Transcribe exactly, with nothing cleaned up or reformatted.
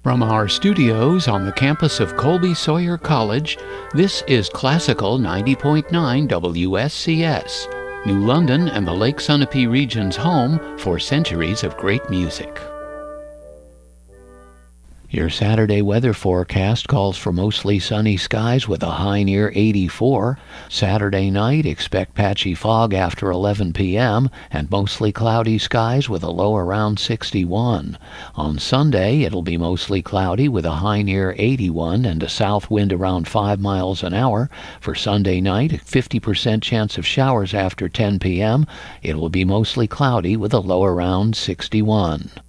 From our studios on the campus of Colby Sawyer College, this is Classical ninety point nine W S C S, New London and the Lake Sunapee region's home for centuries of great music. Your Saturday weather forecast calls for mostly sunny skies with a high near eighty-four. Saturday night, expect patchy fog after eleven p.m. and mostly cloudy skies with a low around sixty-one. On Sunday, it'll be mostly cloudy with a high near eighty-one and a south wind around five miles an hour. For Sunday night, a fifty percent chance of showers after ten p.m. It will be mostly cloudy with a low around sixty-one.